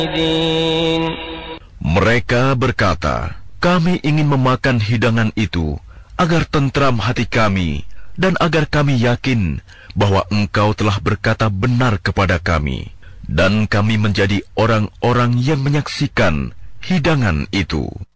Mereka berkata, kami ingin memakan hidangan itu agar tentram hati kami dan agar kami yakin bahwa Engkau telah berkata benar kepada kami, dan kami menjadi orang-orang yang menyaksikan hidangan itu.